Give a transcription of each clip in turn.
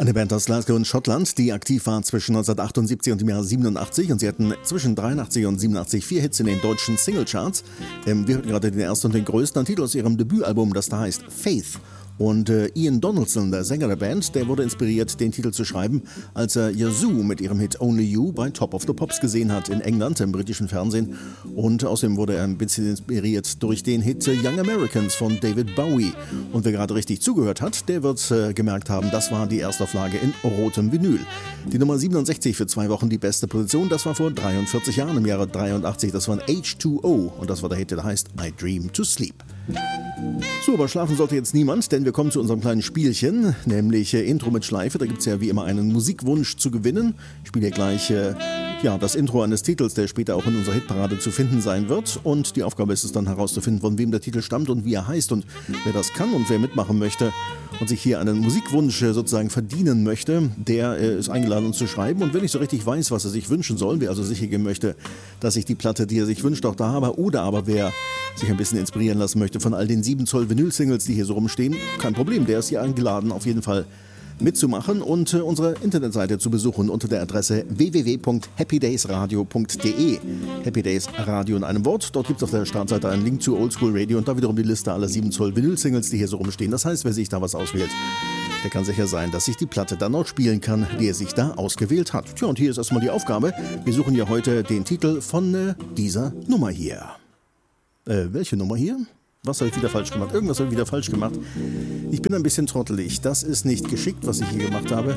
Eine Band aus Glasgow in Schottland, die aktiv war zwischen 1978 und dem Jahr 87, und sie hatten zwischen 83 und 87 4 Hits in den deutschen Singlecharts. Wir hörten gerade den ersten und den größten Titel aus ihrem Debütalbum, das da heißt Faith. Und Ian Donaldson, der Sänger der Band, der wurde inspiriert, den Titel zu schreiben, als er Yazoo mit ihrem Hit Only You bei Top of the Pops gesehen hat in England, im britischen Fernsehen. Und außerdem wurde er ein bisschen inspiriert durch den Hit Young Americans von David Bowie. Und wer gerade richtig zugehört hat, der wird gemerkt haben, das war die Erstauflage in rotem Vinyl. Die Nummer 67 für 2 Wochen die beste Position, das war vor 43 Jahren, im Jahre 83. Das war ein H2O und das war der Hit, der heißt I Dream to Sleep. So, aber schlafen sollte jetzt niemand, denn wir kommen zu unserem kleinen Spielchen, nämlich Intro mit Schleife. Da gibt es ja wie immer einen Musikwunsch zu gewinnen. Ich spiele hier gleich das Intro eines Titels, der später auch in unserer Hitparade zu finden sein wird. Und die Aufgabe ist es dann herauszufinden, von wem der Titel stammt und wie er heißt. Und wer das kann und wer mitmachen möchte und sich hier einen Musikwunsch sozusagen verdienen möchte, der ist eingeladen, uns zu schreiben. Und wenn ich so richtig weiß, was er sich wünschen soll, wer also sicher gehen möchte, dass ich die Platte, die er sich wünscht, auch da habe, oder aber wer sich ein bisschen inspirieren lassen möchte von all den 7 Zoll Vinyl-Singles, die hier so rumstehen, kein Problem, der ist hier eingeladen, auf jeden Fall mitzumachen und unsere Internetseite zu besuchen unter der Adresse www.happydaysradio.de. Happy Days Radio in einem Wort. Dort gibt es auf der Startseite einen Link zu Oldschool Radio und da wiederum die Liste aller 7 Zoll Vinyl-Singles, die hier so rumstehen. Das heißt, wer sich da was auswählt, der kann sicher sein, dass sich die Platte dann auch spielen kann, die er sich da ausgewählt hat. Tja, und hier ist erstmal die Aufgabe. Wir suchen ja heute den Titel von dieser Nummer hier. Welche Nummer hier? Was habe ich wieder falsch gemacht? Irgendwas habe ich wieder falsch gemacht. Ich bin ein bisschen trottelig. Das ist nicht geschickt, was ich hier gemacht habe.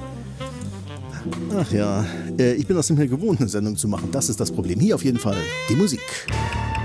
Ach ja, ich bin das nicht mehr gewohnt, eine Sendung zu machen. Das ist das Problem. Hier auf jeden Fall die Musik.